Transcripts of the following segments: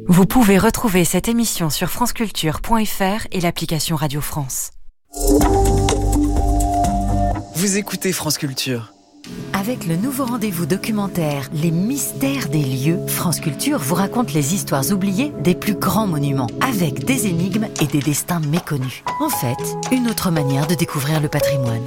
Vous pouvez retrouver cette émission sur franceculture.fr et l'application Radio France. Vous écoutez France Culture. Avec le nouveau rendez-vous documentaire Les mystères des lieux, France Culture vous raconte les histoires oubliées des plus grands monuments, avec des énigmes et des destins méconnus. En fait, une autre manière de découvrir le patrimoine.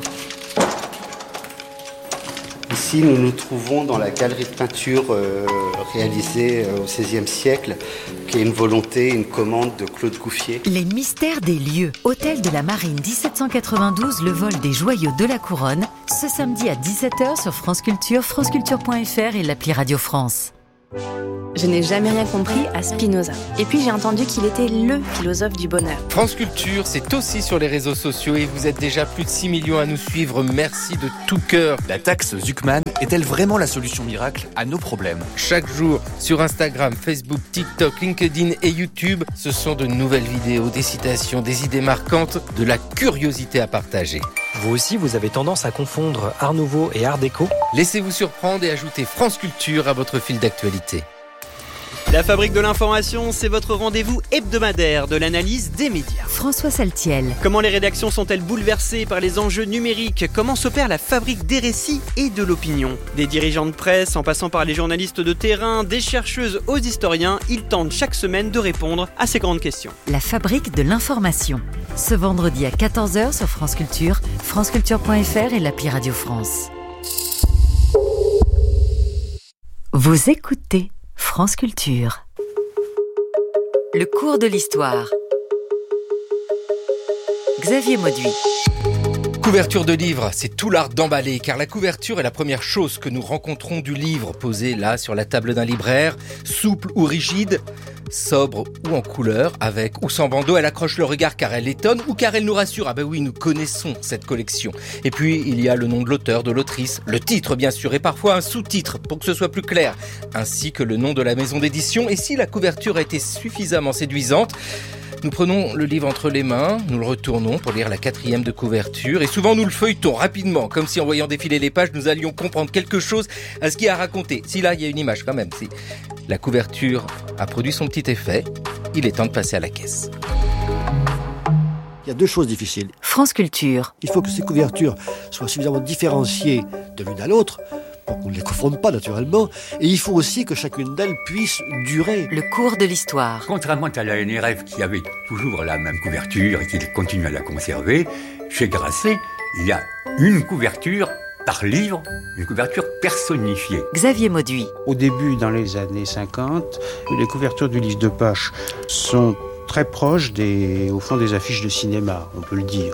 Ici, nous nous trouvons dans la galerie de peinture réalisée au XVIe siècle, qui est une volonté, une commande de Claude Gouffier. Les mystères des lieux. Hôtel de la Marine 1792, le vol des joyaux de la Couronne, ce samedi à 17h sur France Culture, franceculture.fr et l'appli Radio France. Je n'ai jamais rien compris à Spinoza. Et puis j'ai entendu qu'il était le philosophe du bonheur. France Culture, c'est aussi sur les réseaux sociaux et vous êtes déjà plus de 6 millions à nous suivre. Merci de tout cœur. La taxe Zuckman est-elle vraiment la solution miracle à nos problèmes ? Chaque jour, sur Instagram, Facebook, TikTok, LinkedIn et YouTube, ce sont de nouvelles vidéos, des citations, des idées marquantes, de la curiosité à partager. Vous aussi, vous avez tendance à confondre Art Nouveau et Art Déco ? Laissez-vous surprendre et ajoutez France Culture à votre fil d'actualité. La Fabrique de l'information, c'est votre rendez-vous hebdomadaire de l'analyse des médias. François Saltiel. Comment les rédactions sont-elles bouleversées par les enjeux numériques ? Comment s'opère la fabrique des récits et de l'opinion ? Des dirigeants de presse, en passant par les journalistes de terrain, des chercheuses aux historiens, ils tentent chaque semaine de répondre à ces grandes questions. La Fabrique de l'information. Ce vendredi à 14h sur France Culture, franceculture.fr et l'appli Radio France. Vous écoutez France Culture. Le cours de l'histoire. Xavier Mauduit. Couverture de livre, c'est tout l'art d'emballer, car la couverture est la première chose que nous rencontrons du livre, posé là sur la table d'un libraire, souple ou rigide, sobre ou en couleur, avec ou sans bandeau, elle accroche le regard car elle étonne ou car elle nous rassure. Ah ben oui, nous connaissons cette collection. Et puis, il y a le nom de l'auteur, de l'autrice, le titre bien sûr, et parfois un sous-titre pour que ce soit plus clair, ainsi que le nom de la maison d'édition. Et si la couverture a été suffisamment séduisante, nous prenons le livre entre les mains, nous le retournons pour lire la 4e de couverture et souvent nous le feuilletons rapidement, comme si en voyant défiler les pages, nous allions comprendre quelque chose à ce qu'il y a raconté. Si là, il y a une image quand même, si la couverture a produit son petit effet, il est temps de passer à la caisse. Il y a deux choses difficiles. France Culture. Il faut que ces couvertures soient suffisamment différenciées de l'une à l'autre, pour qu'on ne les confonde pas naturellement, et il faut aussi que chacune d'elles puisse durer. Le cours de l'histoire. Contrairement à la NRF qui avait toujours la même couverture et qui continue à la conserver, chez Grasset, il y a une couverture par livre, une couverture personnifiée. Xavier Mauduit. Au début, dans les années 50, les couvertures du livre de poche sont très proches au fond des affiches de cinéma, on peut le dire.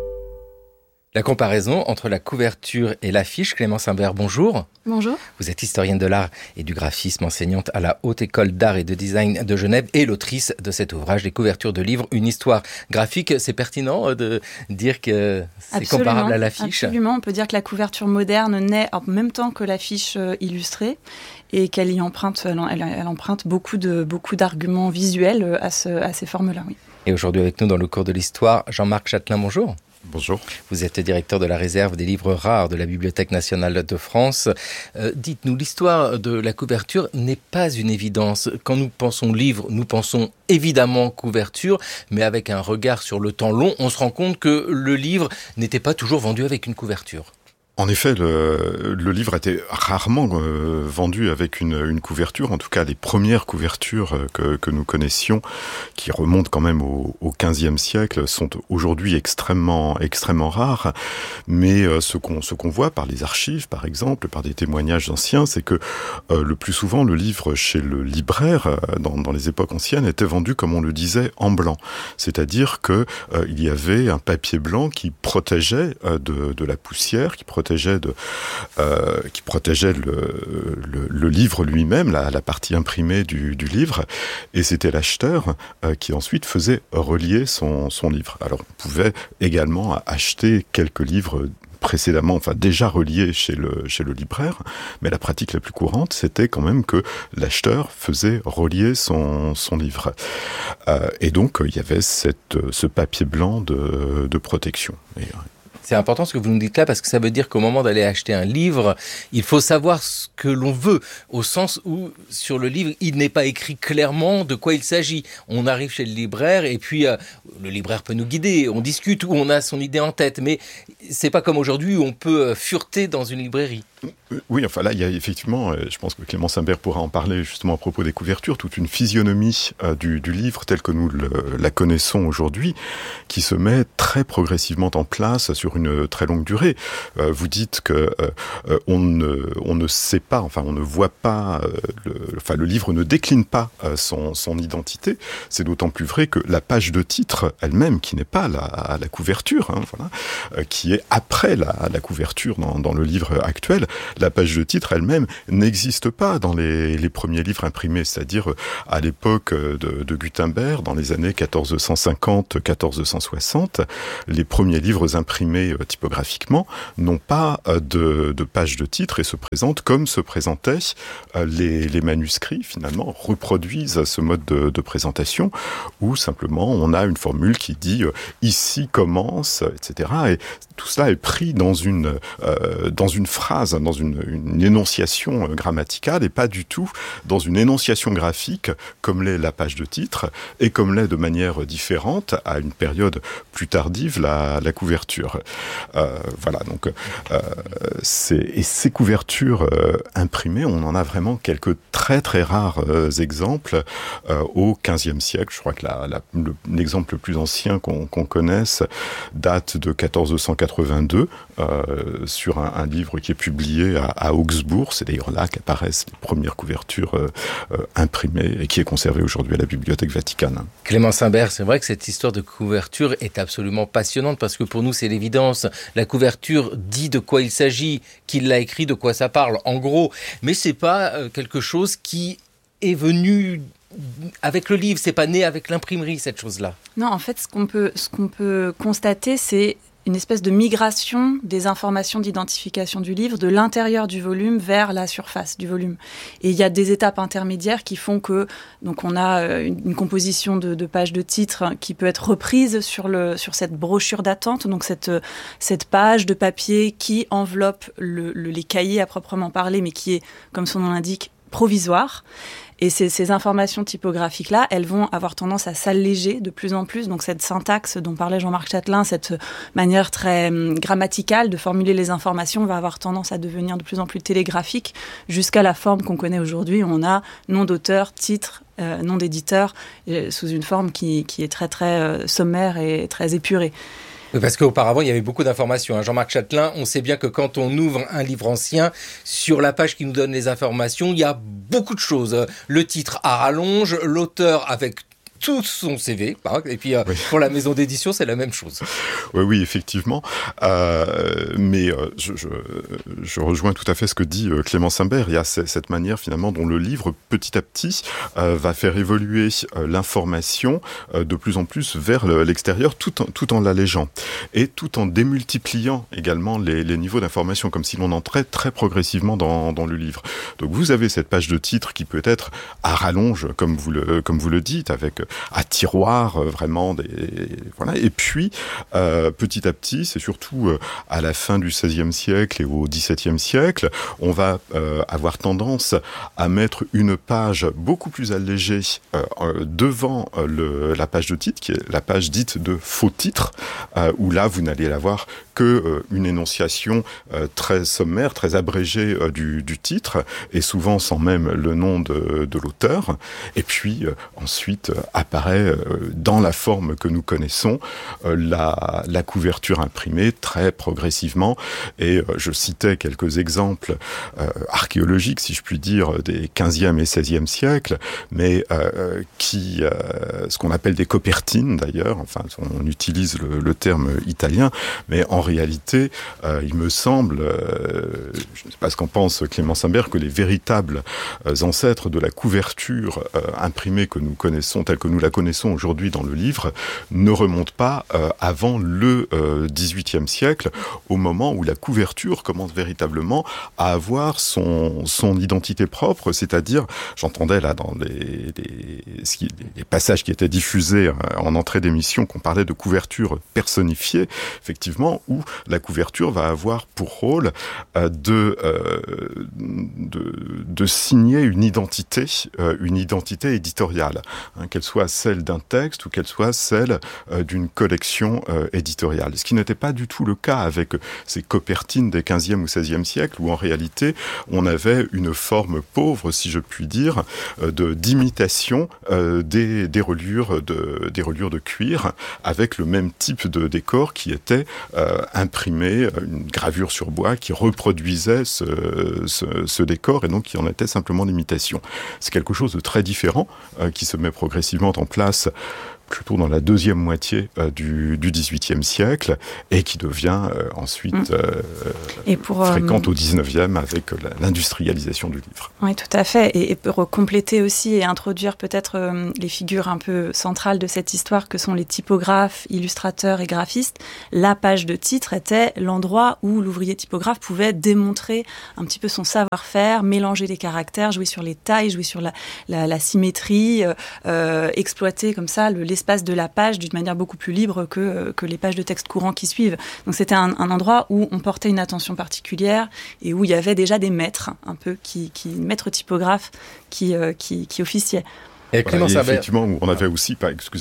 La comparaison entre la couverture et l'affiche, Clémence Imbert, bonjour. Bonjour. Vous êtes historienne de l'art et du graphisme, enseignante à la Haute École d'Art et de Design de Genève et l'autrice de cet ouvrage, Les couvertures de livres, une histoire graphique. C'est pertinent de dire que c'est comparable à l'affiche ? Absolument, on peut dire que la couverture moderne naît en même temps que l'affiche illustrée et qu'elle y emprunte, elle emprunte beaucoup d'arguments visuels à ces formes-là. Oui. Et aujourd'hui avec nous dans le cours de l'histoire, Jean-Marc Chatelain, bonjour. Bonjour. Vous êtes directeur de la réserve des livres rares de la Bibliothèque nationale de France. Dites-nous, l'histoire de la couverture n'est pas une évidence. Quand nous pensons livre, nous pensons évidemment couverture, mais avec un regard sur le temps long, on se rend compte que le livre n'était pas toujours vendu avec une couverture. En effet, le livre était rarement vendu avec une couverture. En tout cas, les premières couvertures que nous connaissions, qui remontent quand même au XVe siècle, sont aujourd'hui extrêmement rares. Mais ce qu'on voit par les archives, par exemple, par des témoignages anciens, c'est que le plus souvent, le livre chez le libraire, dans les époques anciennes, était vendu, comme on le disait, en blanc. C'est-à-dire que il y avait un papier blanc qui protégeait de la poussière, qui protégeait le livre lui-même, la partie imprimée du livre, et c'était l'acheteur qui ensuite faisait relier son livre. Alors on pouvait également acheter quelques livres précédemment, déjà reliés chez le libraire, mais la pratique la plus courante, c'était quand même que l'acheteur faisait relier son livre. Et donc, il y avait ce papier blanc de protection. C'est important ce que vous nous dites là, parce que ça veut dire qu'au moment d'aller acheter un livre, il faut savoir ce que l'on veut, au sens où sur le livre, il n'est pas écrit clairement de quoi il s'agit. On arrive chez le libraire et puis le libraire peut nous guider, on discute ou on a son idée en tête, mais c'est pas comme aujourd'hui où on peut fureter dans une librairie. Oui, enfin là, il y a effectivement, je pense que Clément Simbert pourra en parler justement à propos des couvertures, toute une physionomie du livre tel que nous la connaissons aujourd'hui, qui se met très progressivement en place sur une très longue durée. Vous dites que on ne sait pas, enfin on ne voit pas, le livre ne décline pas son identité. C'est d'autant plus vrai que la page de titre elle-même, qui n'est pas la couverture, qui est après la couverture dans le livre actuel, la page de titre elle-même n'existe pas dans les premiers livres imprimés, c'est-à-dire à l'époque de Gutenberg, dans les années 1450-1460, les premiers livres imprimés typographiquement n'ont pas de page de titre et se présentent comme se présentaient les manuscrits, finalement, reproduisent ce mode de présentation, où simplement on a une formule qui dit « ici commence », etc. Et tout cela est pris dans une phrase, dans une énonciation grammaticale et pas du tout dans une énonciation graphique comme l'est la page de titre et comme l'est de manière différente à une période plus tardive la couverture. Voilà, donc ces couvertures imprimées, on en a vraiment quelques très très rares exemples au XVe siècle. Je crois que l'exemple le plus ancien qu'on connaisse date de 1482 sur un livre qui est publié à Augsbourg. C'est d'ailleurs là qu'apparaissent les premières couvertures imprimées et qui est conservée aujourd'hui à la Bibliothèque Vaticane. Clément Simbert, c'est vrai que cette histoire de couverture est absolument passionnante parce que pour nous c'est l'évidence. La couverture dit de quoi il s'agit, qui l'a écrit, de quoi ça parle, en gros. Mais c'est pas quelque chose qui est venu avec le livre, c'est pas né avec l'imprimerie, cette chose-là. Non, en fait, ce qu'on peut constater, c'est une espèce de migration des informations d'identification du livre de l'intérieur du volume vers la surface du volume. Et il y a des étapes intermédiaires qui font que, donc on a une composition de pages de titres qui peut être reprise sur cette brochure d'attente, donc cette page de papier qui enveloppe les cahiers à proprement parler, mais qui est, comme son nom l'indique, provisoire. Et ces informations typographiques-là, elles vont avoir tendance à s'alléger de plus en plus. Donc cette syntaxe dont parlait Jean-Marc Chatelain, cette manière très grammaticale de formuler les informations va avoir tendance à devenir de plus en plus télégraphique jusqu'à la forme qu'on connaît aujourd'hui. On a nom d'auteur, titre, nom d'éditeur, sous une forme qui est très très sommaire et très épurée. Parce qu'auparavant, il y avait beaucoup d'informations. Jean-Marc Chatelain, on sait bien que quand on ouvre un livre ancien, sur la page qui nous donne les informations, il y a beaucoup de choses. Le titre à rallonge, l'auteur avec tout son CV, et puis oui. Pour la maison d'édition, c'est la même chose. Oui, effectivement. Mais je rejoins tout à fait ce que dit Clément Simbert. Il y a cette manière, finalement, dont le livre, petit à petit, va faire évoluer l'information de plus en plus vers l'extérieur, tout en l'allégeant. Et tout en démultipliant également les niveaux d'information, comme si l'on entrait très progressivement dans le livre. Donc vous avez cette page de titre qui peut être à rallonge, comme vous le dites, avec à tiroir, vraiment voilà. Et puis petit à petit, c'est surtout à la fin du XVIe siècle et au XVIIe siècle, on va avoir tendance à mettre une page beaucoup plus allégée devant la page de titre, qui est la page dite de faux titre, où là vous n'allez l'avoir que une énonciation très sommaire, très abrégée du titre, et souvent sans même le nom de l'auteur. Et puis ensuite apparaît dans la forme que nous connaissons la couverture imprimée très progressivement. Et je citais quelques exemples archéologiques, si je puis dire, des 15e et 16e siècles, mais ce qu'on appelle des copertines d'ailleurs, enfin on utilise le terme italien, mais en réalité, il me semble, je ne sais pas ce qu'en pense Clément Simbert, que les véritables ancêtres de la couverture imprimée que nous connaissons, telle que nous la connaissons aujourd'hui dans le livre, ne remontent pas avant le XVIIIe siècle, au moment où la couverture commence véritablement à avoir son identité propre, c'est-à-dire, j'entendais là dans les passages qui étaient diffusés en entrée d'émission qu'on parlait de couverture personnifiée, effectivement, où où la couverture va avoir pour rôle de signer une identité éditoriale, qu'elle soit celle d'un texte ou qu'elle soit celle d'une collection éditoriale. Ce qui n'était pas du tout le cas avec ces copertines des 15e ou 16e siècles, où en réalité on avait une forme pauvre, si je puis dire, d'imitation des reliures de cuir, avec le même type de décor qui était imprimé, une gravure sur bois qui reproduisait ce décor, et donc qui en était simplement l'imitation. C'est quelque chose de très différent qui se met progressivement en place plutôt dans la deuxième moitié du XVIIIe siècle, et qui devient ensuite fréquente au XIXe avec l'industrialisation du livre. Oui, tout à fait. Et pour compléter aussi et introduire peut-être les figures un peu centrales de cette histoire que sont les typographes, illustrateurs et graphistes, la page de titre était l'endroit où l'ouvrier typographe pouvait démontrer un petit peu son savoir-faire, mélanger les caractères, jouer sur les tailles, jouer sur la symétrie, exploiter comme ça l'espace de la page d'une manière beaucoup plus libre que les pages de texte courant qui suivent. Donc c'était un endroit où on portait une attention particulière et où il y avait déjà des maîtres, un peu maîtres typographes qui officiaient. Voilà, et effectivement, on avait aussi,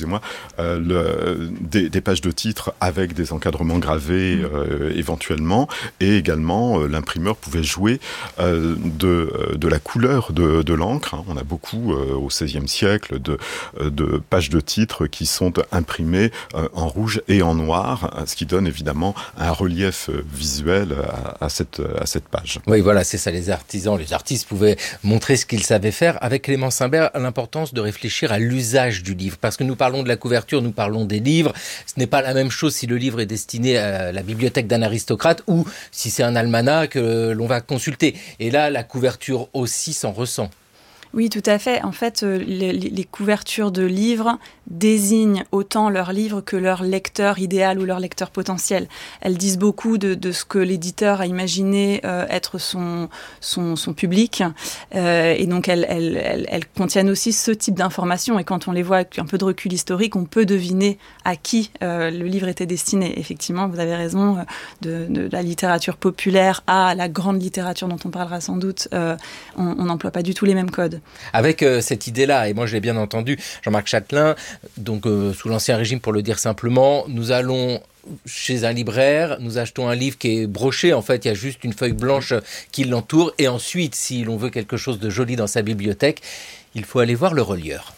des pages de titres avec des encadrements gravés éventuellement, et également l'imprimeur pouvait jouer de la couleur de l'encre. On a beaucoup au XVIe siècle de pages de titres qui sont imprimées en rouge et en noir, ce qui donne évidemment un relief visuel à cette page. Oui, voilà, c'est ça. Les artistes pouvaient montrer ce qu'ils savaient faire. Avec Clément Simbert, l'importance de réfléchir à l'usage du livre. Parce que nous parlons de la couverture, nous parlons des livres. Ce n'est pas la même chose si le livre est destiné à la bibliothèque d'un aristocrate ou si c'est un almanach que l'on va consulter. Et là, la couverture aussi s'en ressent. Oui, tout à fait. En fait, les couvertures de livres désignent autant leur livre que leur lecteur idéal ou leur lecteur potentiel. Elles disent beaucoup de ce que l'éditeur a imaginé être son public. Et donc, elles contiennent aussi ce type d'informations. Et quand on les voit avec un peu de recul historique, on peut deviner à qui le livre était destiné. Effectivement, vous avez raison, de la littérature populaire à la grande littérature dont on parlera sans doute, on n'emploie pas du tout les mêmes codes. Avec cette idée-là, et moi je l'ai bien entendu, Jean-Marc Chatelain, donc sous l'Ancien Régime pour le dire simplement, nous allons chez un libraire, nous achetons un livre qui est broché, en fait il y a juste une feuille blanche qui l'entoure, et ensuite si l'on veut quelque chose de joli dans sa bibliothèque, il faut aller voir le relieur.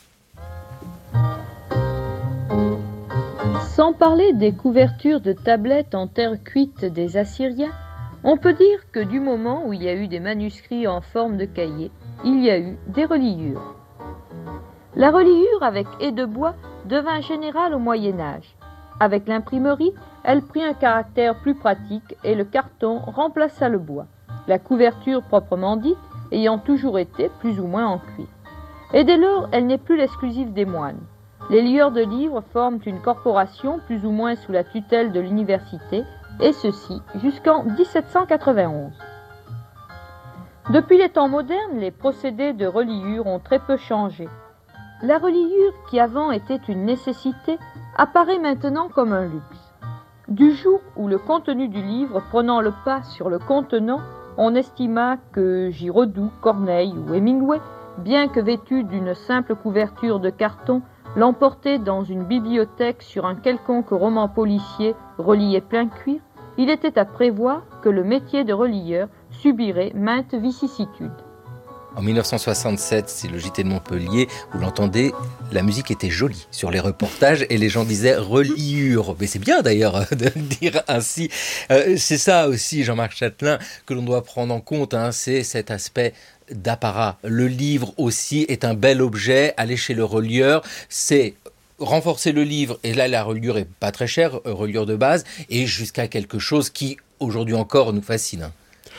Sans parler des couvertures de tablettes en terre cuite des Assyriens, on peut dire que du moment où il y a eu des manuscrits en forme de cahier, il y a eu des reliures. La reliure avec ais de bois devint générale au Moyen-Âge. Avec l'imprimerie, elle prit un caractère plus pratique et le carton remplaça le bois, la couverture proprement dite ayant toujours été plus ou moins en cuir. Et dès lors, elle n'est plus l'exclusive des moines. Les lieurs de livres forment une corporation plus ou moins sous la tutelle de l'université, et ceci jusqu'en 1791. Depuis les temps modernes, les procédés de reliure ont très peu changé. La reliure, qui avant était une nécessité, apparaît maintenant comme un luxe. Du jour où le contenu du livre prenant le pas sur le contenant, on estima que Giraudoux, Corneille ou Hemingway, bien que vêtus d'une simple couverture de carton, l'emportaient dans une bibliothèque sur un quelconque roman policier relié plein cuir, il était à prévoir que le métier de relieur subirait maintes vicissitudes. En 1967, c'est le JT de Montpellier, vous l'entendez, la musique était jolie sur les reportages et les gens disaient reliure. Mais c'est bien d'ailleurs de le dire ainsi. C'est ça aussi, Jean-Marc Chatelain, que l'on doit prendre en compte, c'est cet aspect d'apparat. Le livre aussi est un bel objet. Aller chez le relieur, c'est renforcer le livre, et là la reliure est pas très chère, reliure de base, et jusqu'à quelque chose qui aujourd'hui encore nous fascine.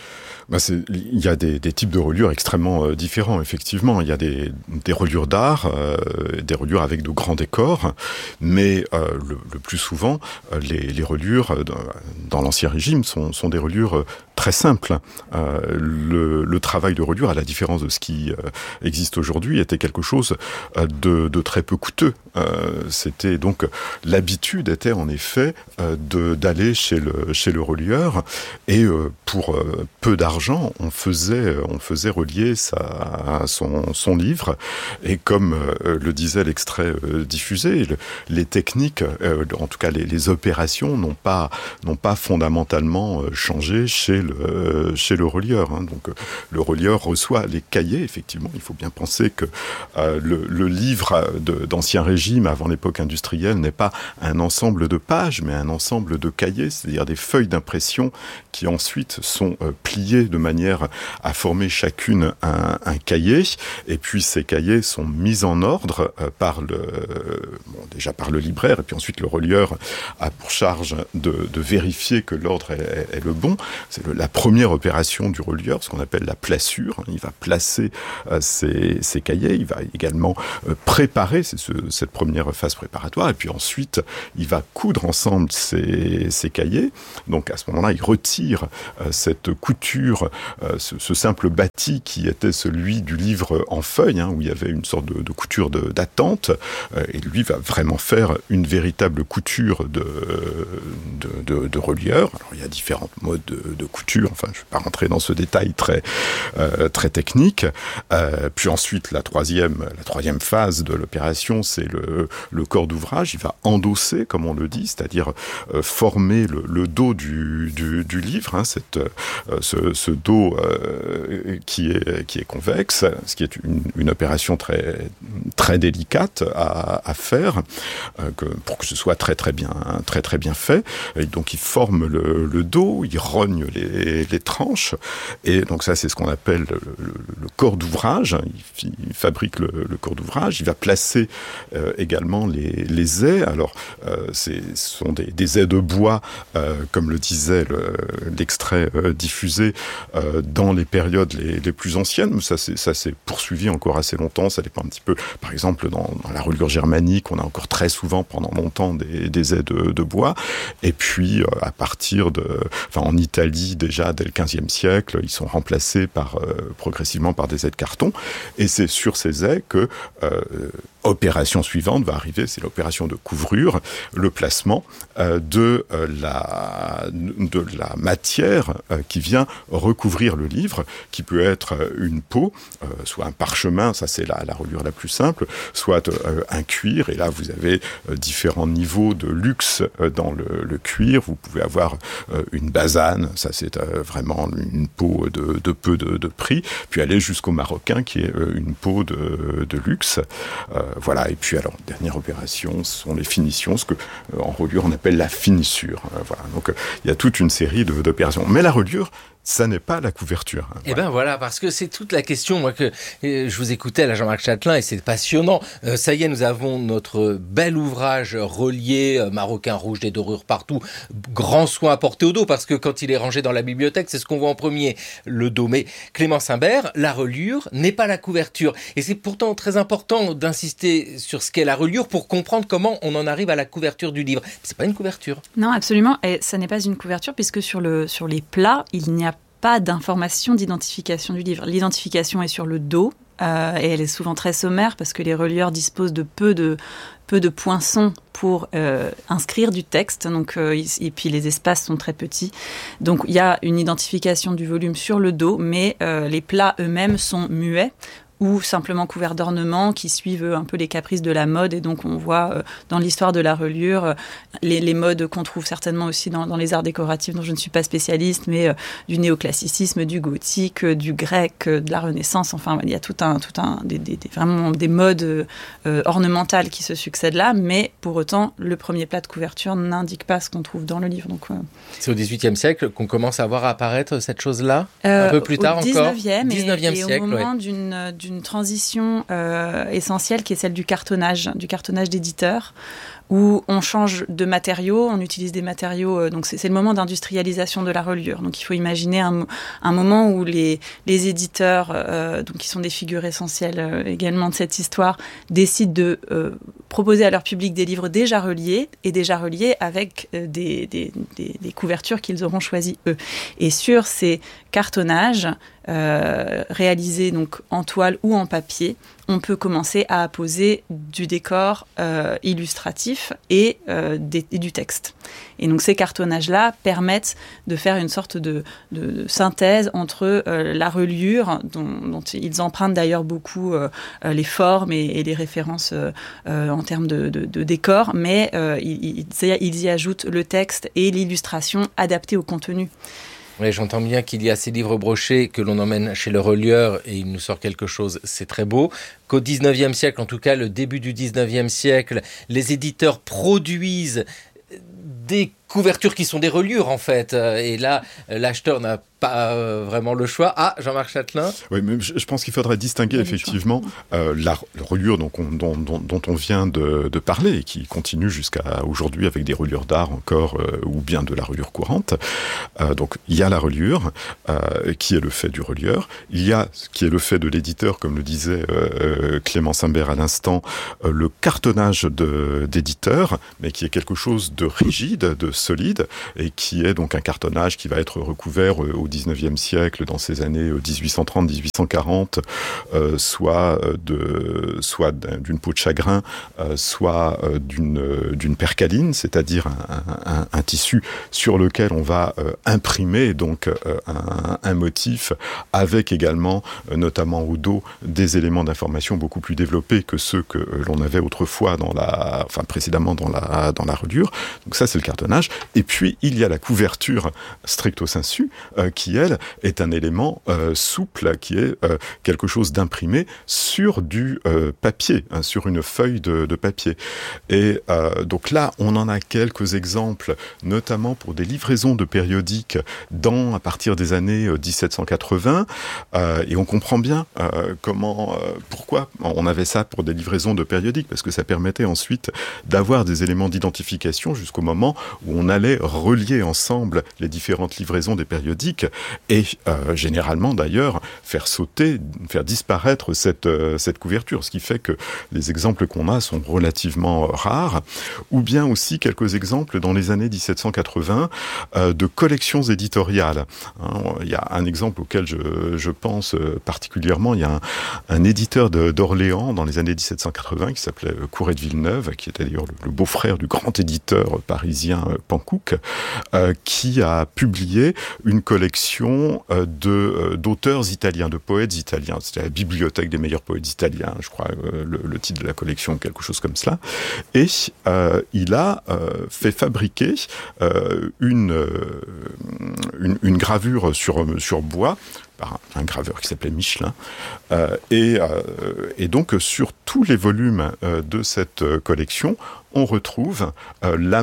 Il y a des types de reliures extrêmement différents, effectivement. Il y a des reliures d'art, des reliures avec de grands décors, mais le plus souvent, les reliures dans l'Ancien Régime sont des reliures très simples. Le travail de reliure, à la différence de ce qui existe aujourd'hui, était quelque chose de très peu coûteux. C'était donc l'habitude était en effet d'aller chez le relieur et pour peu d'argent, on faisait relier son livre, et comme le disait l'extrait diffusé, les techniques, en tout cas les opérations n'ont pas fondamentalement changé chez le relieur. Donc le relieur reçoit les cahiers, effectivement. Il faut bien penser que le livre d'Ancien Régime, avant l'époque industrielle, n'est pas un ensemble de pages, mais un ensemble de cahiers, c'est-à-dire des feuilles d'impression qui ensuite sont pliées de manière à former chacune un cahier, et puis ces cahiers sont mis en ordre déjà par le libraire, et puis ensuite le relieur a pour charge de vérifier que l'ordre est le bon. C'est la première opération du relieur, ce qu'on appelle la placure. Il va placer ses cahiers, il va également préparer, c'est cette première phase préparatoire, et puis ensuite il va coudre ensemble ces cahiers. Donc à ce moment-là, il retire cette couture, ce simple bâti qui était celui du livre en feuille, où il y avait une sorte de couture d'attente, et lui va vraiment faire une véritable couture de relieur. Alors il y a différents modes de couture, enfin je ne vais pas rentrer dans ce détail très technique. Puis ensuite la troisième phase de l'opération, c'est le corps d'ouvrage. Il va endosser, comme on le dit, c'est-à-dire former le dos du livre, ce dos qui est convexe, ce qui est une opération très très délicate à faire, pour que ce soit très très bien fait. Et donc il forme le dos, il rogne les tranches, et donc ça c'est ce qu'on appelle le corps d'ouvrage. Il fabrique le corps d'ouvrage. Il va placer également les ais. Alors ce sont des ais de bois, comme le disait l'extrait diffusé, dans les périodes les plus anciennes. Ça s'est poursuivi encore assez longtemps. Ça dépend un petit peu. Par exemple, dans la reliure germanique, on a encore très souvent pendant longtemps des ais de bois. Et puis à partir en Italie déjà dès le XVe siècle, ils sont remplacés progressivement par des ais de carton. Et c'est sur ces ais que opération suivante va arriver, c'est l'opération de couvrure, le placement de la matière qui vient recouvrir le livre, qui peut être une peau, soit un parchemin, ça c'est la reliure la plus simple, soit un cuir, et là vous avez différents niveaux de luxe dans le cuir. Vous pouvez avoir une basane, ça c'est vraiment une peau de peu de prix, puis aller jusqu'au maroquin qui est une peau de luxe. Voilà, et puis alors, dernière opération, ce sont les finitions, ce que en reliure on appelle la finissure. Voilà, donc il y a toute une série d'opérations. Mais la reliure, ça n'est pas la couverture. Et ben voilà, parce que c'est toute la question, moi, que je vous écoutais là, Jean-Marc Chatelain, et c'est passionnant. Ça y est, nous avons notre bel ouvrage relié, maroquin rouge, des dorures partout, grand soin apporté au dos, parce que quand il est rangé dans la bibliothèque, c'est ce qu'on voit en premier, le dos. Mais Clémence Imbert, la reliure n'est pas la couverture. Et c'est pourtant très important d'insister sur ce qu'est la reliure pour comprendre comment on en arrive à la couverture du livre. C'est pas une couverture. Non, absolument. Et ça n'est pas une couverture, puisque sur les plats, il n'y a pas d'information d'identification du livre. L'identification est sur le dos, et elle est souvent très sommaire parce que les relieurs disposent de peu de poinçons pour inscrire du texte, donc, et puis les espaces sont très petits. Donc il y a une identification du volume sur le dos, mais les plats eux-mêmes sont muets, ou simplement couverts d'ornements qui suivent un peu les caprices de la mode. Et donc on voit dans l'histoire de la reliure les modes qu'on trouve certainement aussi dans les arts décoratifs dont je ne suis pas spécialiste, mais du néoclassicisme, du gothique, du grec, de la Renaissance. Enfin, il y a vraiment des modes ornementales qui se succèdent là, mais pour autant le premier plat de couverture n'indique pas ce qu'on trouve dans le livre. Donc c'est au XVIIIe siècle qu'on commence à voir apparaître cette chose-là, un peu plus tard encore. 19e siècle, au moment d'une d'une transition essentielle qui est celle du cartonnage d'éditeur, où on change de matériaux, on utilise des matériaux, donc c'est le moment d'industrialisation de la reliure. Donc il faut imaginer un moment où les éditeurs, donc qui sont des figures essentielles également de cette histoire, décident de proposer à leur public des livres déjà reliés avec des couvertures qu'ils auront choisies eux. Et sur ces cartonnages réalisés donc en toile ou en papier, on peut commencer à apposer du décor illustratif et du texte. Et donc ces cartonnages-là permettent de faire une sorte de synthèse entre la reliure, dont ils empruntent d'ailleurs beaucoup les formes et les références en termes de décor, mais ils y ajoutent le texte et l'illustration adaptée au contenu. Oui, j'entends bien qu'il y a ces livres brochés que l'on emmène chez le relieur et il nous sort quelque chose, c'est très beau. Qu'au 19e siècle, en tout cas le début du 19e siècle, les éditeurs produisent des couvertures qui sont des reliures en fait. Et là, l'acheteur n'a pas vraiment le choix. Ah, Jean-Marc Chatelain. Oui, mais je pense qu'il faudrait distinguer effectivement la reliure dont on vient de parler et qui continue jusqu'à aujourd'hui avec des reliures d'art encore ou bien de la reliure courante. Donc il y a la reliure qui est le fait du relieur. Il y a ce qui est le fait de l'éditeur, comme le disait Clément Simbert à l'instant, le cartonnage d'éditeur, mais qui est quelque chose de rigide, de solide, et qui est donc un cartonnage qui va être recouvert au 19e siècle, dans ces années 1830-1840, soit d'une peau de chagrin, soit d'une percaline, c'est-à-dire un tissu sur lequel on va imprimer donc un motif, avec également, notamment au dos, des éléments d'information beaucoup plus développés que ceux que l'on avait autrefois précédemment dans la reliure. Donc ça, c'est le cartonnage. Et puis, il y a la couverture stricto sensu, qui, elle, est un élément souple, qui est quelque chose d'imprimé sur du papier, sur une feuille de papier. Et donc là, on en a quelques exemples, notamment pour des livraisons de périodiques à partir des années 1780. Et on comprend bien pourquoi on avait ça pour des livraisons de périodiques, parce que ça permettait ensuite d'avoir des éléments d'identification jusqu'au moment où on allait relier ensemble les différentes livraisons des périodiques et généralement d'ailleurs faire disparaître cette couverture, ce qui fait que les exemples qu'on a sont relativement rares, ou bien aussi quelques exemples dans les années 1780 de collections éditoriales. Il y a un exemple auquel je pense particulièrement, il y a un éditeur d'Orléans dans les années 1780 qui s'appelait Couret de Villeneuve, qui était d'ailleurs le beau-frère du grand éditeur parisien Panckoucke, qui a publié une collection d'auteurs italiens, de poètes italiens. C'était la bibliothèque des meilleurs poètes italiens, je crois, le titre de la collection, quelque chose comme cela. Et il a fait fabriquer une gravure sur bois par un graveur qui s'appelait Michelin. Et donc, sur tous les volumes de cette collection, on retrouve le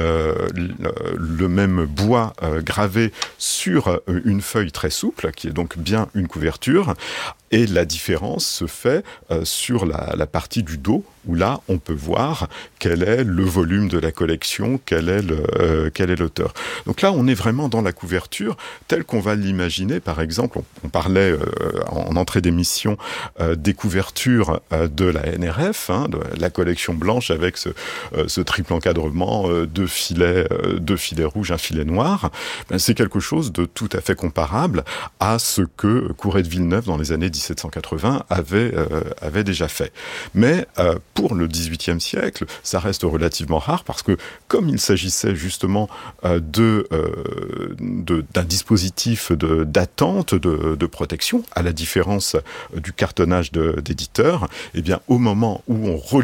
même bois gravé sur une feuille très souple, qui est donc bien une couverture. Et la différence se fait sur la partie du dos, où là, on peut voir quel est le volume de la collection, quel est l'auteur. Donc là, on est vraiment dans la couverture telle qu'on va l'imaginer. Par exemple, on parlait en entrée d'émission des couvertures de la NRF, de la collection blanche avec ce triple encadrement, deux filets rouges, un filet noir. C'est quelque chose de tout à fait comparable à ce que Couret de Villeneuve, dans les années 1780, avait déjà fait. Mais pour le XVIIIe siècle, ça reste relativement rare parce que, comme il s'agissait justement d'un dispositif d'attente, de protection, à la différence du cartonnage d'éditeur, eh bien, au moment où on reliait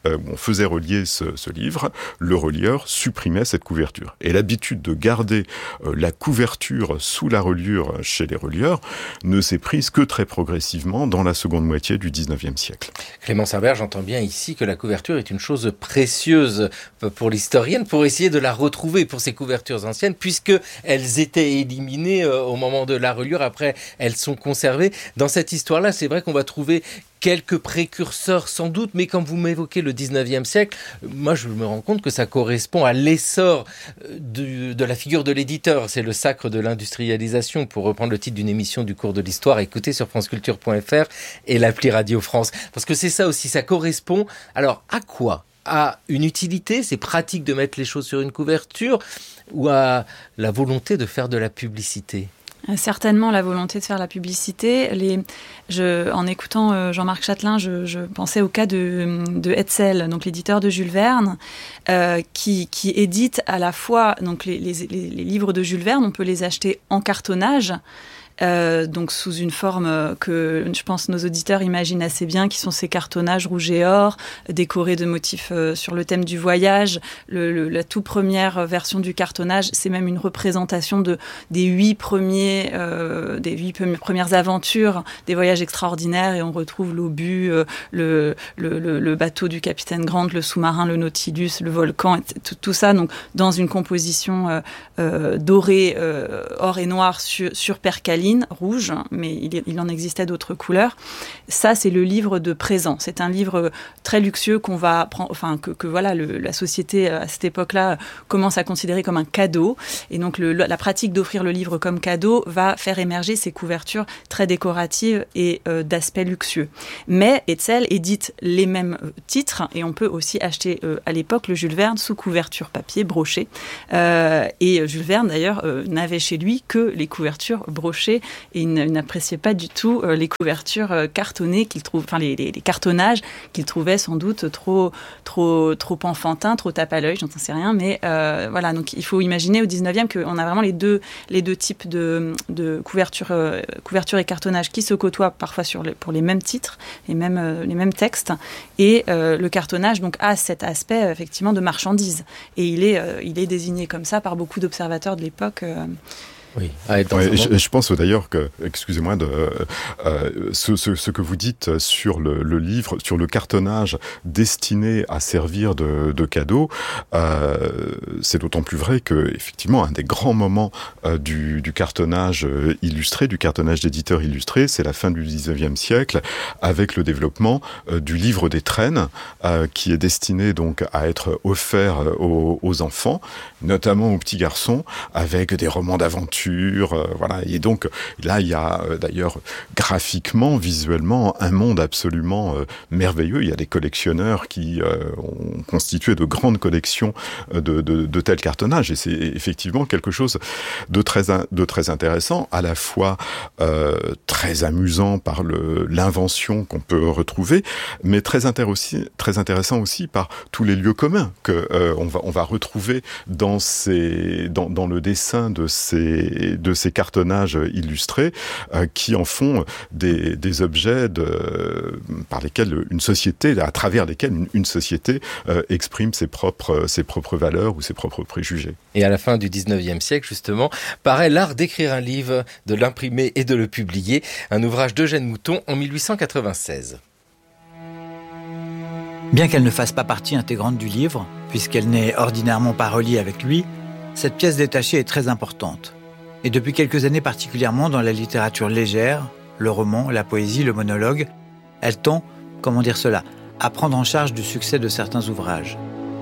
on faisait relier ce livre, le relieur supprimait cette couverture. Et l'habitude de garder la couverture sous la reliure chez les relieurs ne s'est prise que très progressivement dans la seconde moitié du 19e siècle. Clémence Imbert, j'entends bien ici que la couverture est une chose précieuse pour l'historienne, pour essayer de la retrouver pour ces couvertures anciennes, puisqu'elles étaient éliminées au moment de la reliure, après elles sont conservées. Dans cette histoire-là, c'est vrai qu'on va trouver quelques précurseurs sans doute, mais quand vous m'évoquez le 19e siècle, moi je me rends compte que ça correspond à l'essor de la figure de l'éditeur. C'est le sacre de l'industrialisation, pour reprendre le titre d'une émission du cours de l'histoire, écoutez sur franceculture.fr et l'appli Radio France. Parce que c'est ça aussi, ça correspond. Alors à quoi ? À une utilité, c'est pratique de mettre les choses sur une couverture, ou à la volonté de faire de la publicité ? Certainement la volonté de faire la publicité. En écoutant Jean-Marc Chatelain, je pensais au cas de Hetzel, donc l'éditeur de Jules Verne, qui édite à la fois donc les livres de Jules Verne. On peut les acheter en cartonnage. Donc sous une forme que je pense nos auditeurs imaginent assez bien, qui sont ces cartonnages rouge et or, décorés de motifs sur le thème du voyage. La toute première version du cartonnage, c'est même une représentation des 8 premières aventures des voyages extraordinaires, et on retrouve l'obus, le bateau du capitaine Grant, le sous-marin, le Nautilus, le volcan, tout ça donc dans une composition dorée, or et noir sur percaline rouge, mais il en existait d'autres couleurs. Ça, c'est le livre de présent. C'est un livre très luxueux qu'on va prendre, la société à cette époque-là commence à considérer comme un cadeau. Et donc la pratique d'offrir le livre comme cadeau va faire émerger ces couvertures très décoratives et d'aspect luxueux. Mais Hetzel édite les mêmes titres, et on peut aussi acheter à l'époque le Jules Verne sous couverture papier brochée. Et Jules Verne d'ailleurs n'avait chez lui que les couvertures brochées, et il n'appréciait pas du tout les couvertures cartonnées qu'il trouve, les cartonnages qu'il trouvait sans doute trop enfantins, trop tape à l'œil, j'en sais rien, mais voilà. Donc il faut imaginer au 19e qu'on a vraiment les deux types de couverture et cartonnage qui se côtoient parfois pour les mêmes titres, les mêmes textes, et le cartonnage donc a cet aspect effectivement de marchandise, et il est désigné comme ça par beaucoup d'observateurs de l'époque. Oui. Je pense d'ailleurs que, excusez-moi, ce que vous dites sur le livre, sur le cartonnage destiné à servir de cadeau, c'est d'autant plus vrai que, effectivement, un des grands moments du cartonnage illustré, du cartonnage d'éditeur illustré, c'est la fin du 19e siècle, avec le développement du livre des traînes, qui est destiné donc à être offert aux enfants, notamment aux petits garçons, avec des romans d'aventure. Voilà. Et donc là, il y a d'ailleurs graphiquement, visuellement, un monde absolument merveilleux. Il y a des collectionneurs qui ont constitué de grandes collections de tels cartonnages, et c'est effectivement quelque chose de très intéressant, à la fois très amusant par l'invention qu'on peut retrouver, mais très intéressant aussi par tous les lieux communs que on va retrouver dans le dessin de ces cartonnages illustrés, qui en font des objets par lesquels à travers lesquels une société exprime ses propres valeurs ou ses propres préjugés. Et à la fin du 19e siècle, justement, paraît l'art d'écrire un livre, de l'imprimer et de le publier, un ouvrage d'Eugène Mouton en 1896. Bien qu'elle ne fasse pas partie intégrante du livre, puisqu'elle n'est ordinairement pas reliée avec lui, cette pièce détachée est très importante. Et depuis quelques années particulièrement dans la littérature légère, le roman, la poésie, le monologue, elle tend, à prendre en charge du succès de certains ouvrages.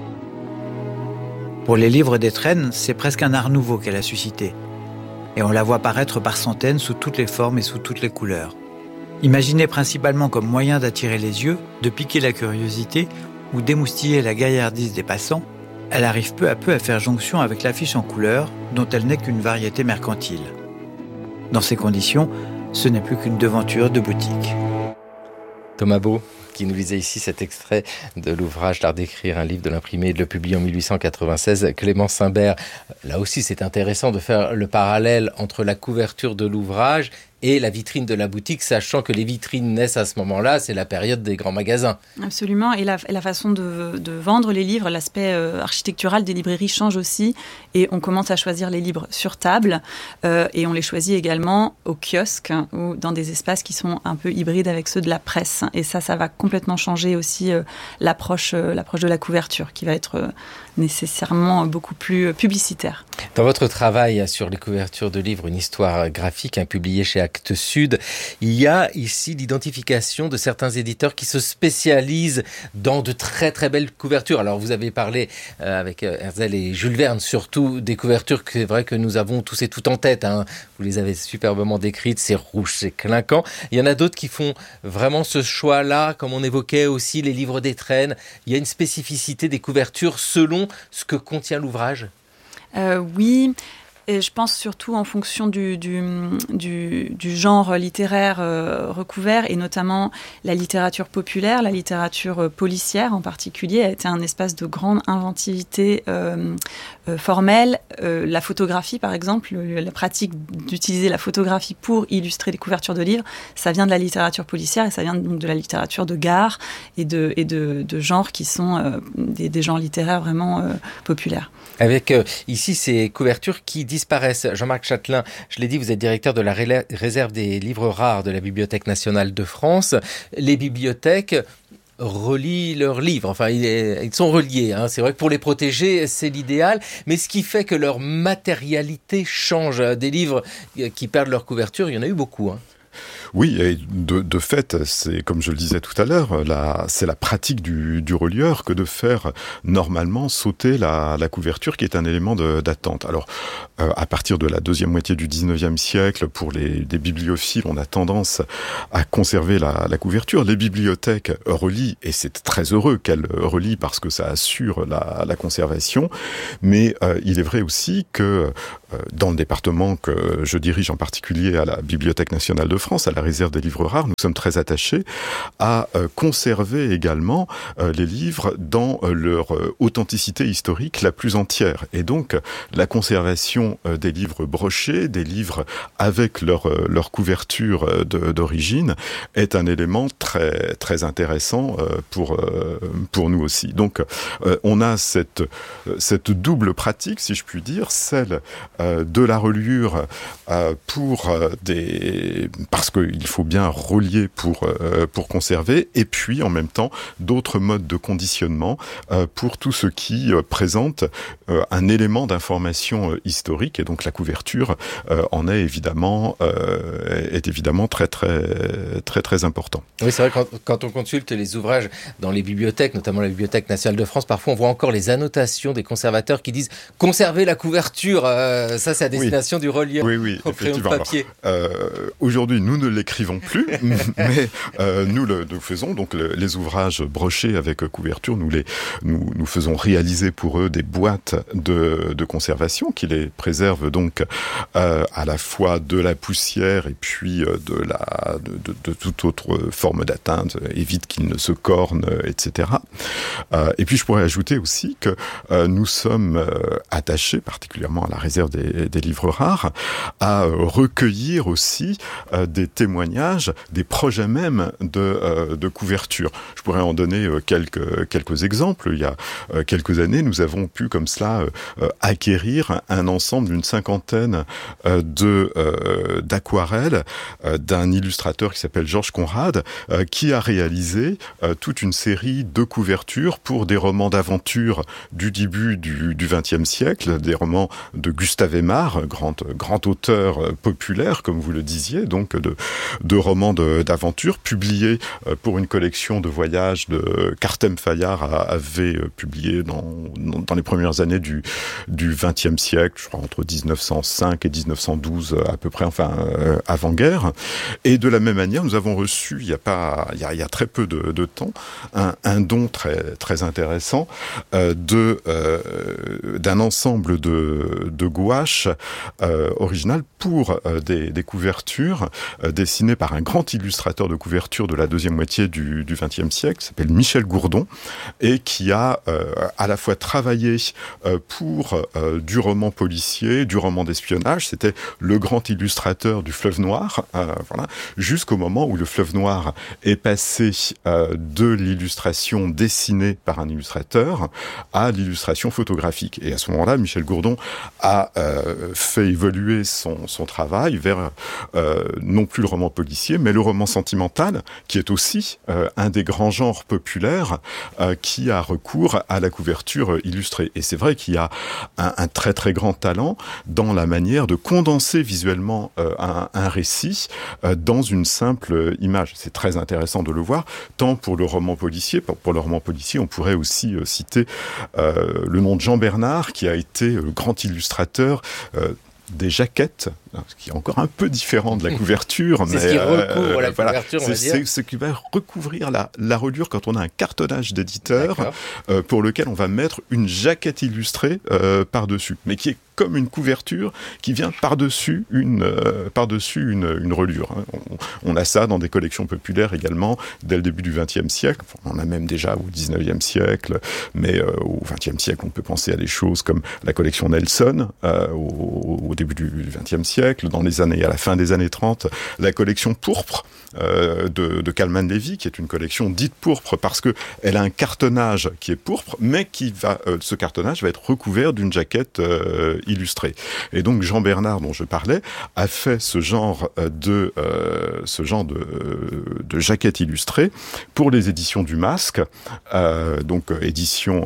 Pour les livres des traînes, c'est presque un art nouveau qu'elle a suscité. Et on la voit paraître par centaines sous toutes les formes et sous toutes les couleurs. Imaginée principalement comme moyen d'attirer les yeux, de piquer la curiosité ou d'émoustiller la gaillardise des passants, elle arrive peu à peu à faire jonction avec l'affiche en couleurs, dont elle n'est qu'une variété mercantile. Dans ces conditions, ce n'est plus qu'une devanture de boutique. Thomas Beau, qui nous lisait ici cet extrait de l'ouvrage L'art d'écrire un livre, de l'imprimer et de le publier en 1896. Clémence Imbert, là aussi c'est intéressant de faire le parallèle entre la couverture de l'ouvrage et la vitrine de la boutique, sachant que les vitrines naissent à ce moment-là, c'est la période des grands magasins. Absolument, et la façon de vendre les livres, l'aspect architectural des librairies change aussi, et on commence à choisir les livres sur table, et on les choisit également au kiosque, ou dans des espaces qui sont un peu hybrides avec ceux de la presse, et ça va complètement changer aussi l'approche de la couverture, qui va être nécessairement beaucoup plus publicitaire. Dans votre travail sur les couvertures de livres, une histoire graphique publiée chez Actes Sud, il y a ici l'identification de certains éditeurs qui se spécialisent dans de très très belles couvertures. Alors vous avez parlé avec Herzl et Jules Verne surtout des couvertures que c'est vrai que nous avons tous et toutes en tête. Vous les avez superbement décrites, c'est rouge, c'est clinquant. Il y en a d'autres qui font vraiment ce choix-là, comme on évoquait aussi les livres d'étrennes. Il y a une spécificité des couvertures selon ce que contient l'ouvrage. Oui, et je pense surtout en fonction du genre littéraire recouvert, et notamment la littérature populaire, la littérature policière en particulier, a été un espace de grande inventivité formelle. La photographie, par exemple, la pratique d'utiliser la photographie pour illustrer des couvertures de livres, ça vient de la littérature policière, et ça vient donc de la littérature de gare et de genres qui sont des genres littéraires vraiment populaires. Avec ici ces couvertures qui disparaissent. Jean-Marc Chatelain, je l'ai dit, vous êtes directeur de la réserve des livres rares de la Bibliothèque nationale de France. Les bibliothèques relient leurs livres, enfin ils sont reliés, c'est vrai que pour les protéger c'est l'idéal, mais ce qui fait que leur matérialité change. Des livres qui perdent leur couverture, il y en a eu beaucoup. Oui, et de fait, c'est comme je le disais tout à l'heure, c'est la pratique du relieur que de faire normalement sauter la couverture, qui est un élément d'attente. Alors, à partir de la deuxième moitié du 19e siècle, pour des bibliophiles, on a tendance à conserver la couverture. Les bibliothèques relient, et c'est très heureux qu'elles relient parce que ça assure la conservation, mais il est vrai aussi que dans le département que je dirige en particulier à la Bibliothèque nationale de France, à la réserve des livres rares, nous sommes très attachés à conserver également les livres dans leur authenticité historique la plus entière. Et donc, la conservation des livres brochés, des livres avec leur couverture d'origine, est un élément très, très intéressant pour nous aussi. Donc, on a cette double pratique, si je puis dire, celle de la reliure parce qu'il faut bien relier pour conserver, et puis en même temps d'autres modes de conditionnement pour tout ce qui présente un élément d'information historique, et donc la couverture est évidemment très très très très important. Oui, c'est vrai, quand on consulte les ouvrages dans les bibliothèques, notamment la Bibliothèque nationale de France, parfois on voit encore les annotations des conservateurs qui disent « conserver la couverture », ça c'est à destination du relieur au crayon de papier. Aujourd'hui, nous ne l'écrivons plus, mais nous le faisons. Donc les ouvrages brochés avec couverture, nous faisons réaliser pour eux des boîtes de conservation qui les préservent donc à la fois de la poussière et puis de toute autre forme d'atteinte, évite qu'ils ne se cornent, etc. Et puis je pourrais ajouter aussi que nous sommes attachés, particulièrement à la réserve des livres rares, à recueillir aussi des témoignages, des projets même de couverture. Je pourrais en donner quelques exemples. Il y a quelques années, nous avons pu comme cela acquérir un ensemble d'une cinquantaine d'aquarelles d'un illustrateur qui s'appelle Georges Conrad, qui a réalisé toute une série de couvertures pour des romans d'aventure du début du XXe siècle, des romans de Gustave Aimard, grand auteur populaire, comme vous le disiez, donc de romans d'aventure publiés pour une collection de voyages de qu'Artem Fayard avait publié dans les premières années du XXe siècle, je crois entre 1905 et 1912 à peu près, avant-guerre. Et de la même manière, nous avons reçu il y a très peu de temps un don très très intéressant d'un ensemble de gouaches originales pour des couvertures dessiné par un grand illustrateur de couverture de la deuxième moitié du XXe siècle, qui s'appelle Michel Gourdon, et qui a à la fois travaillé pour du roman policier, du roman d'espionnage. C'était le grand illustrateur du Fleuve Noir, voilà, jusqu'au moment où le Fleuve Noir est passé de l'illustration dessinée par un illustrateur à l'illustration photographique. Et à ce moment-là, Michel Gourdon a fait évoluer son travail vers non plus le roman policier, mais le roman sentimental, qui est aussi un des grands genres populaires qui a recours à la couverture illustrée. Et c'est vrai qu'il y a un très très grand talent dans la manière de condenser visuellement un récit dans une simple image. C'est très intéressant de le voir, tant pour le roman policier. Pour le roman policier, on pourrait aussi citer le nom de Jean Bernard, qui a été le grand illustrateur des jaquettes, ce qui est encore un peu différent de la couverture. C'est ce qui recouvre la couverture, on va dire. C'est ce qui va recouvrir la reliure quand on a un cartonnage d'éditeur pour lequel on va mettre une jaquette illustrée par-dessus, mais qui est comme une couverture qui vient par-dessus une reliure. On a ça dans des collections populaires également dès le début du XXe siècle. On en a même déjà au XIXe siècle, mais au XXe siècle, on peut penser à des choses comme la collection Nelson au début du XXe siècle, à la fin des années 30, la collection Pourpre de Kalman Levy, qui est une collection dite pourpre parce que elle a un cartonnage qui est pourpre, mais ce cartonnage va être recouvert d'une jaquette illustrée. Et donc Jean Bernard, dont je parlais, a fait ce genre de jaquette illustrée pour les éditions du Masque, donc édition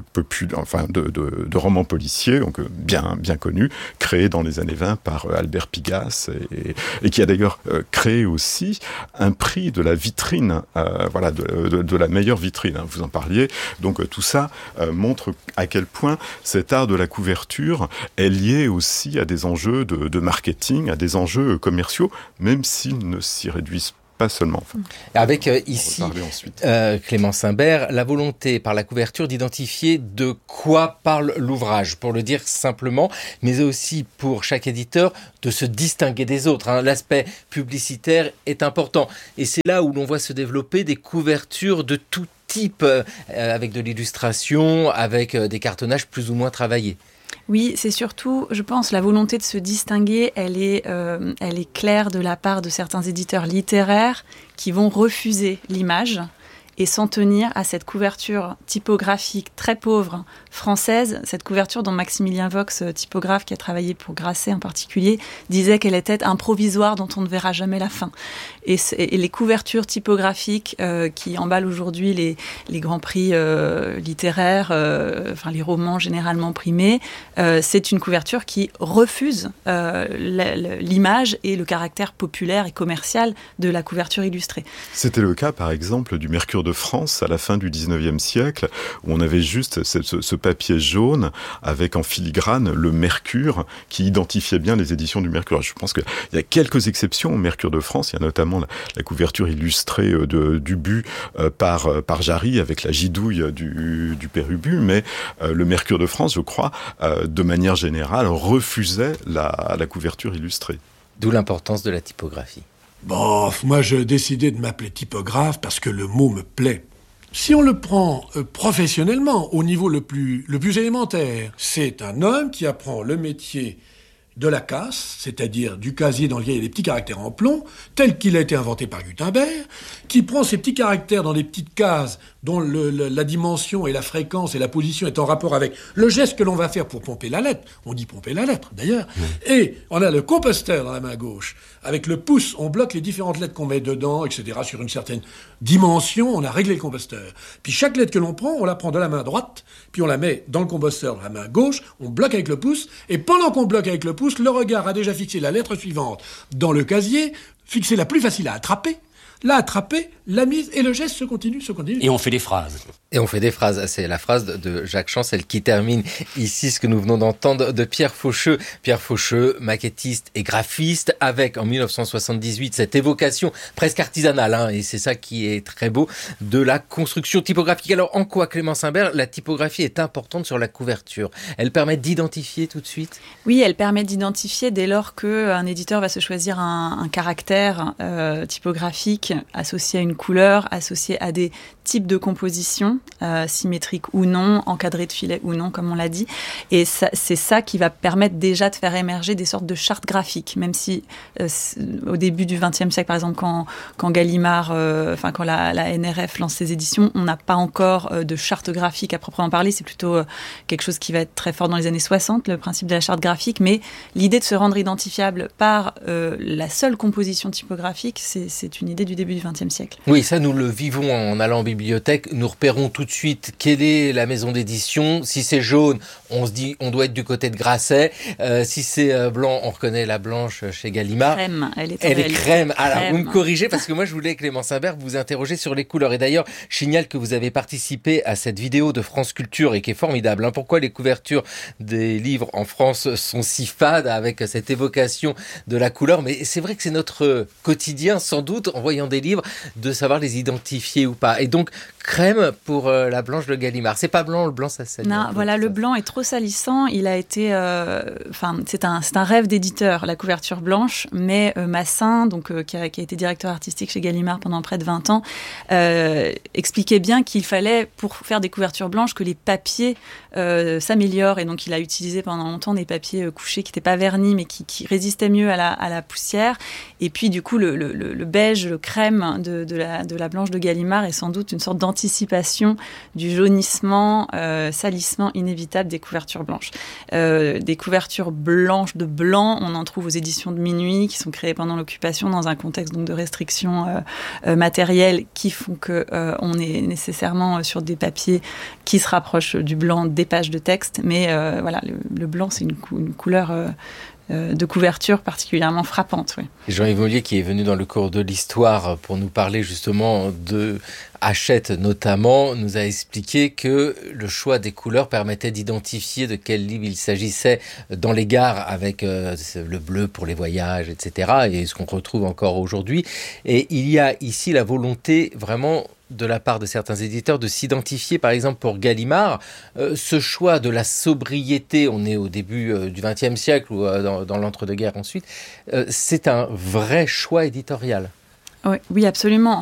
de romans policiers, donc bien connu, créé dans les années 20 par Albert Pigasse et qui a d'ailleurs créé aussi un prix de la vitrine, de la meilleure vitrine, vous en parliez. Donc tout ça montre à quel point cet art de la couverture est lié aussi à des enjeux de marketing, à des enjeux commerciaux, même s'ils ne s'y réduisent pas seulement. Avec ici, Clémence Imbert, la volonté par la couverture d'identifier de quoi parle l'ouvrage, pour le dire simplement, mais aussi pour chaque éditeur de se distinguer des autres. L'aspect publicitaire est important. Et c'est là où l'on voit se développer des couvertures de tout type, avec de l'illustration, avec des cartonnages plus ou moins travaillés. Oui, c'est surtout, je pense, la volonté de se distinguer, elle est claire de la part de certains éditeurs littéraires qui vont refuser l'image et s'en tenir à cette couverture typographique très pauvre française, cette couverture dont Maximilien Vox, typographe qui a travaillé pour Grasset en particulier, disait qu'elle était un provisoire dont on ne verra jamais la fin. Et les couvertures typographiques qui emballent aujourd'hui les grands prix littéraires, les romans généralement primés, c'est une couverture qui refuse l'image et le caractère populaire et commercial de la couverture illustrée. C'était le cas, par exemple, du Mercure de France à la fin du XIXe siècle, où on avait juste ce papier jaune avec en filigrane le Mercure qui identifiait bien les éditions du Mercure. Je pense qu'il y a quelques exceptions au Mercure de France. Il y a notamment la couverture illustrée d'Ubu par Jarry avec la gidouille du père Ubu, mais le Mercure de France, je crois, de manière générale, refusait la couverture illustrée. D'où l'importance de la typographie. Bon, moi j'ai décidé de m'appeler typographe parce que le mot me plaît. Si on le prend professionnellement, au niveau le plus élémentaire, c'est un homme qui apprend le métier de la casse, c'est-à-dire du casier dans lequel il y a des petits caractères en plomb, tel qu'il a été inventé par Gutenberg, qui prend ces petits caractères dans des petites cases dont la dimension et la fréquence et la position est en rapport avec le geste que l'on va faire pour pomper la lettre. On dit pomper la lettre, d'ailleurs. Oui. Et on a le composteur dans la main gauche. Avec le pouce, on bloque les différentes lettres qu'on met dedans, etc. Sur une certaine dimension, on a réglé le composteur. Puis chaque lettre que l'on prend, on la prend de la main droite, puis on la met dans le composteur dans la main gauche, on bloque avec le pouce, et pendant qu'on bloque avec le pouce, le regard a déjà fixé la lettre suivante dans le casier, fixé la plus facile à attraper, l'a attrapé, l'a mise, et le geste se continue. Et on fait des phrases. C'est la phrase de Jacques Chancel qui termine ici ce que nous venons d'entendre de Pierre Faucheux. Pierre Faucheux, maquettiste et graphiste, avec en 1978 cette évocation presque artisanale, et c'est ça qui est très beau, de la construction typographique. Alors en quoi, Clémence Imbert, la typographie est importante sur la couverture? Elle permet d'identifier tout de suite? Oui, elle permet d'identifier dès lors qu'un éditeur va se choisir un caractère typographique associé à une couleur, associé à des types de composition, symétriques ou non, encadrés de filets ou non, comme on l'a dit. Et c'est ça qui va permettre déjà de faire émerger des sortes de chartes graphiques, même si au début du XXe siècle, par exemple, quand Gallimard, quand la NRF lance ses éditions, on n'a pas encore de charte graphique à proprement parler. C'est plutôt quelque chose qui va être très fort dans les années 60, le principe de la charte graphique. Mais l'idée de se rendre identifiable par la seule composition typographique, c'est une idée du début du XXe siècle. Oui, ça, nous le vivons en allant en bibliothèque. Nous repérons tout de suite quelle est la maison d'édition. Si c'est jaune, on se dit on doit être du côté de Grasset. Si c'est blanc, on reconnaît la blanche chez Gallimard. Crème, elle est crème. Alors, vous me corrigez parce que moi, je voulais, Clémence Imbert, vous interroger sur les couleurs. Et d'ailleurs, je signale que vous avez participé à cette vidéo de France Culture et qui est formidable. Pourquoi les couvertures des livres en France sont si fades avec cette évocation de la couleur? Mais c'est vrai que c'est notre quotidien, sans doute, en voyant des livres, de savoir les identifier ou pas. Et donc, crème pour la blanche de Gallimard. C'est pas blanc, le blanc, ça salit. Non, voilà, le blanc est trop salissant. Il a été, c'est un rêve d'éditeur, la couverture blanche. Mais Massin, donc qui a été directeur artistique chez Gallimard pendant près de 20 ans, expliquait bien qu'il fallait, pour faire des couvertures blanches, que les papiers s'améliorent. Et donc, il a utilisé pendant longtemps des papiers couchés qui n'étaient pas vernis, mais qui résistaient mieux à la poussière. Et puis, du coup, le beige, le crème de la blanche de Gallimard est sans doute une sorte d'anticipation du jaunissement, salissement inévitable des couvertures blanches. Des couvertures blanches de blanc, on en trouve aux éditions de Minuit, qui sont créées pendant l'occupation dans un contexte donc de restrictions matérielles qui font que on est nécessairement sur des papiers qui se rapprochent du blanc des pages de texte. Mais voilà, le blanc, c'est une couleur de couverture particulièrement frappante. Oui. Jean-Yves Mollier, qui est venu dans le cours de l'histoire pour nous parler justement de Hachette notamment, nous a expliqué que le choix des couleurs permettait d'identifier de quel livre il s'agissait dans les gares, avec le bleu pour les voyages, etc. Et ce qu'on retrouve encore aujourd'hui. Et il y a ici la volonté vraiment de la part de certains éditeurs de s'identifier, par exemple pour Gallimard, ce choix de la sobriété, on est au début du XXe siècle ou dans l'entre-deux-guerres ensuite, c'est un vrai choix éditorial. Oui, absolument.